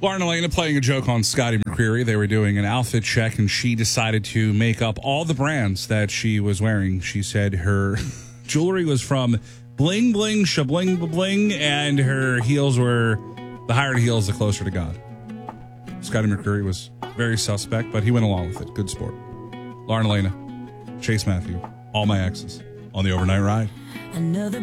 Lauren Elena playing a joke on Scotty McCreery. They were doing an outfit check, and she decided to make up all the brands that she was wearing. She said her jewelry was from Bling Bling, Shabling Bling, and her heels were, the higher the heels, the closer to God. Scotty McCreery was very suspect, but he went along with it. Good sport. Lauren Elena, Chase Matthew, all my exes on the overnight ride. Another